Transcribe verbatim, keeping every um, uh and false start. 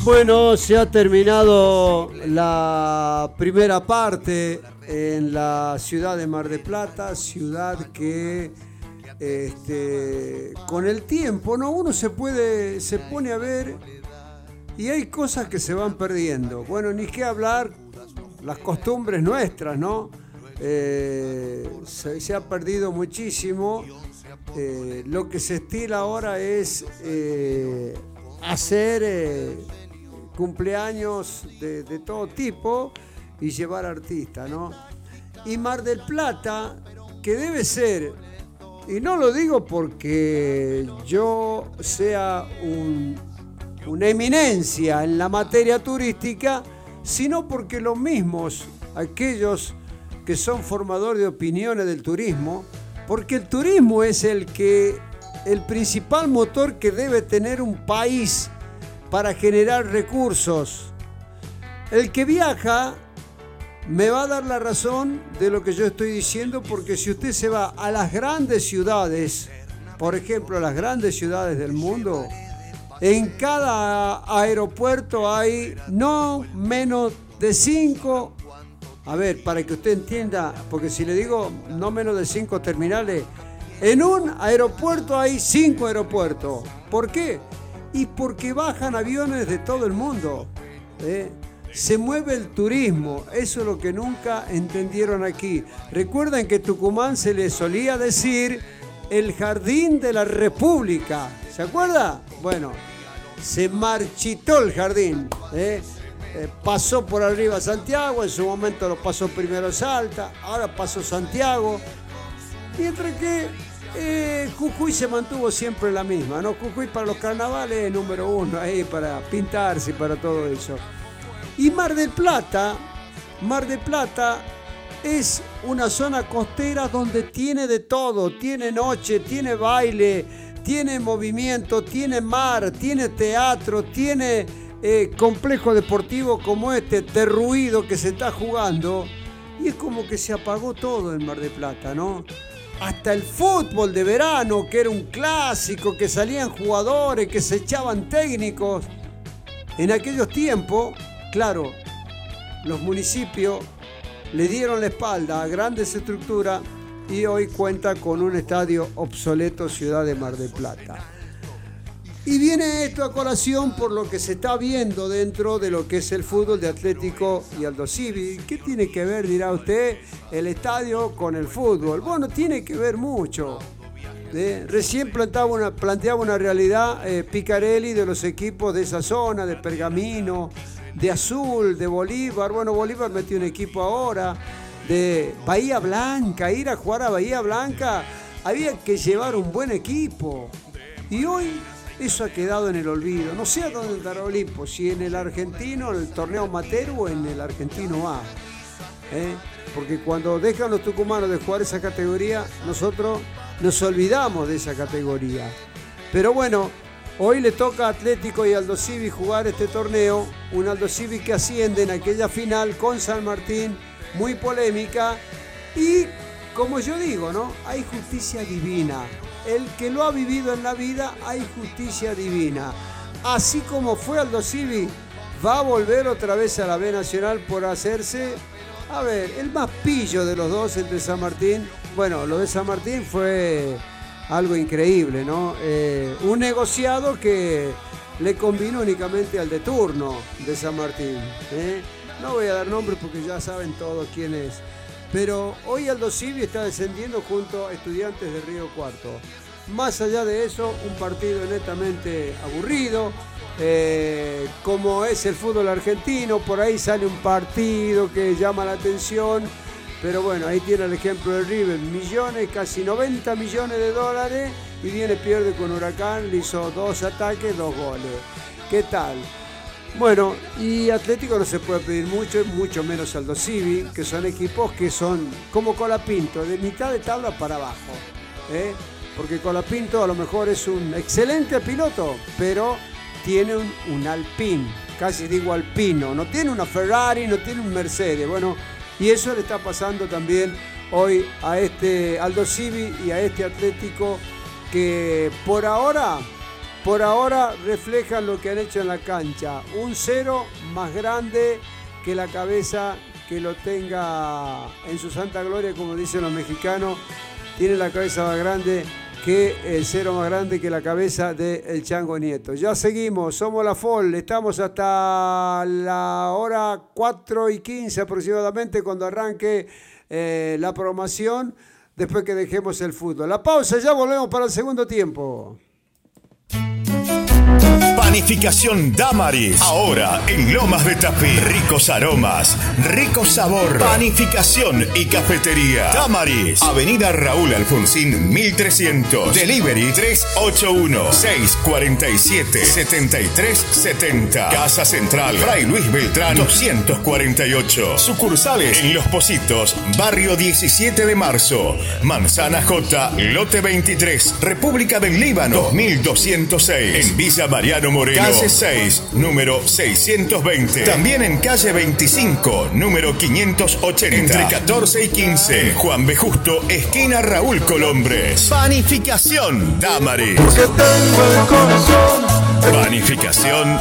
Bueno, se ha terminado la primera parte en la ciudad de Mar del Plata, ciudad que este, con el tiempo, ¿no? Uno se puede, se pone a ver y hay cosas que se van perdiendo. Bueno, ni qué hablar, las costumbres nuestras, ¿no? Eh, se, se ha perdido muchísimo. Eh, lo que se estila ahora es eh, hacer eh, cumpleaños de, de todo tipo y llevar artistas, ¿no? Y Mar del Plata, que debe ser, y no lo digo porque yo sea un, una eminencia en la materia turística, sino porque los mismos, aquellos que son formadores de opiniones del turismo, porque el turismo es el que el principal motor que debe tener un país para generar recursos. El que viaja me va a dar la razón de lo que yo estoy diciendo, porque si usted se va a las grandes ciudades, por ejemplo, a las grandes ciudades del mundo, en cada aeropuerto hay no menos de cinco. A ver, para que usted entienda, porque si le digo no menos de cinco terminales, en un aeropuerto hay cinco aeropuertos. ¿Por qué? Y porque bajan aviones de todo el mundo. ¿eh? Se mueve el turismo, eso es lo que nunca entendieron aquí. Recuerden que Tucumán se le solía decir el jardín de la República. ¿Se acuerda? Bueno, se marchitó el jardín. ¿eh? Eh, pasó por arriba Santiago, en su momento lo pasó primero Salta, ahora pasó Santiago, mientras que eh, Jujuy se mantuvo siempre la misma, ¿no? Jujuy para los carnavales es número uno, ahí para pintarse y para todo eso. Y Mar del Plata, Mar del Plata es una zona costera donde tiene de todo, tiene noche, tiene baile, tiene movimiento, tiene mar, tiene teatro, tiene Eh, complejo deportivo como este, de ruido que se está jugando, y es como que se apagó todo en Mar del Plata, ¿no? Hasta el fútbol de verano, que era un clásico, que salían jugadores, que se echaban técnicos. En aquellos tiempos, claro, los municipios le dieron la espalda a grandes estructuras y hoy cuenta con un estadio obsoleto, ciudad de Mar del Plata. Y viene esto a colación por lo que se está viendo dentro de lo que es el fútbol de Atlético y Aldosivi. ¿Qué tiene que ver, dirá usted, el estadio con el fútbol? Bueno, tiene que ver mucho. ¿eh? Recién planteaba una, planteaba una realidad eh, Picarelli de los equipos de esa zona, de Pergamino, de Azul, de Bolívar. Bueno, Bolívar metió un equipo ahora, de Bahía Blanca. Ir a jugar a Bahía Blanca había que llevar un buen equipo. Y hoy eso ha quedado en el olvido. No sé a dónde andará Olimpo, si en el argentino, en el torneo amateur o en el argentino A. ¿eh? Porque cuando dejan los tucumanos de jugar esa categoría, nosotros nos olvidamos de esa categoría. Pero bueno, hoy le toca a Atlético y Aldosivi jugar este torneo. Un Aldosivi que asciende en aquella final con San Martín, muy polémica. Y como yo digo, ¿no? Hay justicia divina. El que lo ha vivido en la vida, hay justicia divina. Así como fue Aldosivi, va a volver otra vez a la B Nacional por hacerse, a ver, el más pillo de los dos entre San Martín. Bueno, lo de San Martín fue algo increíble, ¿no? Eh, un negociado que le convino únicamente al de turno de San Martín. ¿eh? No voy a dar nombres porque ya saben todos quién es. Pero hoy Aldosivi está descendiendo junto a Estudiantes de Río Cuarto. Más allá de eso, un partido netamente aburrido, eh, como es el fútbol argentino. Por ahí sale un partido que llama la atención, pero bueno, ahí tiene el ejemplo de River, millones, casi noventa millones de dólares, y viene, pierde con Huracán, le hizo dos ataques, dos goles. ¿Qué tal? Bueno, y Atlético no se puede pedir mucho, mucho menos Aldosivi, que son equipos que son como Colapinto, de mitad de tabla para abajo. ¿eh? Porque Colapinto a lo mejor es un excelente piloto, pero tiene un, un Alpine, casi digo alpino, no tiene una Ferrari, no tiene un Mercedes. Bueno, y eso le está pasando también hoy a este Aldosivi y a este Atlético, que por ahora por ahora reflejan lo que han hecho en la cancha. Un cero más grande que la cabeza que lo tenga en su santa gloria, como dicen los mexicanos. Tiene la cabeza más grande que el cero más grande que la cabeza del Chango Nieto. Ya seguimos, somos la F O L, estamos hasta la hora cuatro y quince aproximadamente cuando arranque eh, la programación, después que dejemos el fútbol. La pausa, ya volvemos para el segundo tiempo. Panificación Damaris. Ahora en Lomas de Tapí. Ricos aromas, rico sabor. Panificación y cafetería Damaris. Avenida Raúl Alfonsín mil trescientos. Delivery tres ocho uno, seis cuatro siete, siete tres siete cero. Casa Central Fray Luis Beltrán doscientos cuarenta y ocho. Sucursales en Los Pocitos, Barrio diecisiete de marzo. Manzana J, Lote veintitrés. República del Líbano dos mil doscientos seis. En Villa Mariano Moreno, calle seis, número seiscientos veinte. También en calle veinticinco, número quinientos ochenta. Entre catorce y quince. En Juan B. Justo, esquina Raúl Colombres. Panificación Damaris. Porque tengo el corazón. Panificación